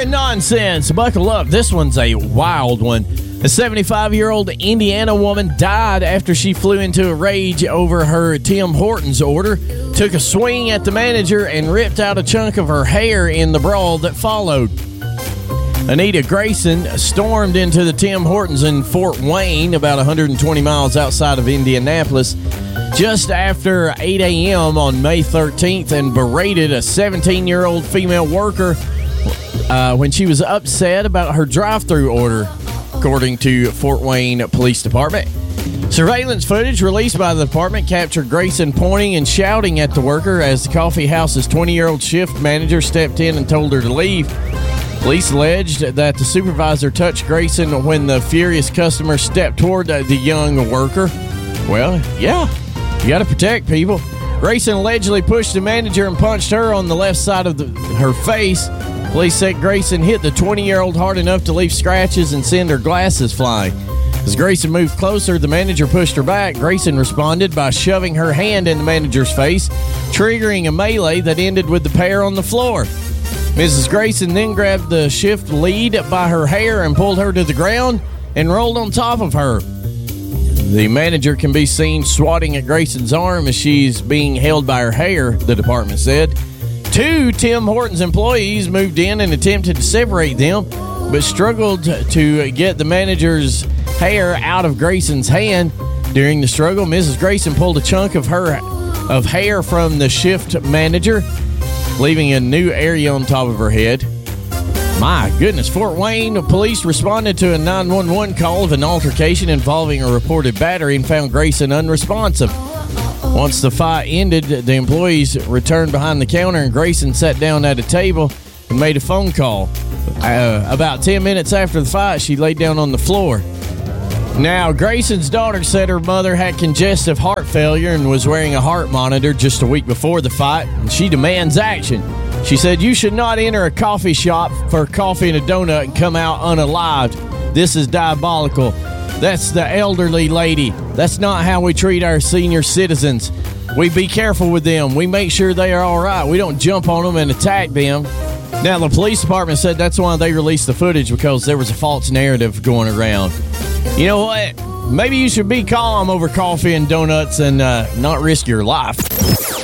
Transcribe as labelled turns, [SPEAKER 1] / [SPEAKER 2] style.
[SPEAKER 1] and nonsense. Buckle up. This one's a wild one. A 75-year-old Indiana woman died after she flew into a rage over her Tim Hortons order, took a swing at the manager, and ripped out a chunk of her hair in the brawl that followed. Anita Grayson stormed into the Tim Hortons in Fort Wayne, about 120 miles outside of Indianapolis, just after 8 a.m. on May 13th and berated a 17-year-old female worker when she was upset about her drive-thru order, according to Fort Wayne Police Department. Surveillance footage released by the department captured Grayson pointing and shouting at the worker as the coffee house's 20-year-old shift manager stepped in and told her to leave. Police alleged that the supervisor touched Grayson when the furious customer stepped toward the young worker. Well, yeah, you got to protect people. Grayson allegedly pushed the manager and punched her on the left side of her face. Police said Grayson hit the 20-year-old hard enough to leave scratches and send her glasses flying. As Grayson moved closer, the manager pushed her back. Grayson responded by shoving her hand in the manager's face, triggering a melee that ended with the pair on the floor. Mrs. Grayson then grabbed the shift lead by her hair and pulled her to the ground and rolled on top of her. The manager can be seen swatting at Grayson's arm as she's being held by her hair, the department said. 2 Tim Hortons employees moved in and attempted to separate them, but struggled to get the manager's hair out of Grayson's hand. During the struggle, Mrs. Grayson pulled a chunk of hair from the shift manager, leaving a new area on top of her head. My goodness. Fort Wayne police responded to a 911 call of an altercation involving a reported battery and found Grayson unresponsive. Once the fight ended, the employees returned behind the counter and Grayson sat down at a table and made a phone call. About 10 minutes after the fight, she laid down on the floor. Now, Grayson's daughter said her mother had congestive heart failure and was wearing a heart monitor just a week before the fight, and she demands action. She said, "You should not enter a coffee shop for coffee and a donut and come out unalived. This is diabolical. That's the elderly lady. That's not how we treat our senior citizens. We be careful with them. We make sure they are all right. We don't jump on them and attack them." Now, the police department said that's why they released the footage, because there was a false narrative going around. You know what? Maybe you should be calm over coffee and donuts and not risk your life.